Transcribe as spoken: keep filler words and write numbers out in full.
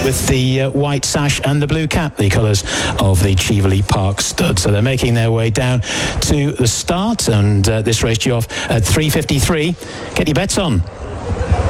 with the uh, white sash and the blue cap, the colours of the Cheveley Park Stud. So they're making their way down to the start, and uh, this race due off at three fifty-three. Get your bets on.